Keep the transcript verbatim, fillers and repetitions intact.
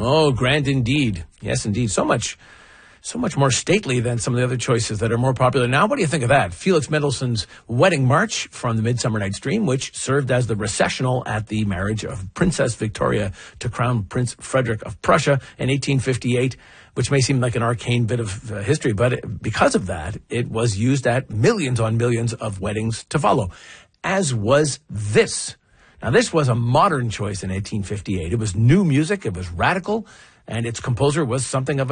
Oh, grand indeed. Yes, indeed. So much, so much more stately than some of the other choices that are more popular now. What do you think of that? Felix Mendelssohn's Wedding March from the Midsummer Night's Dream, which served as the recessional at the marriage of Princess Victoria to Crown Prince Frederick of Prussia in eighteen fifty-eight, which may seem like an arcane bit of uh, history, but it, because of that, it was used at millions on millions of weddings to follow, as was this. Now, this was a modern choice in eighteen fifty-eight. It was new music, it was radical, and its composer was something of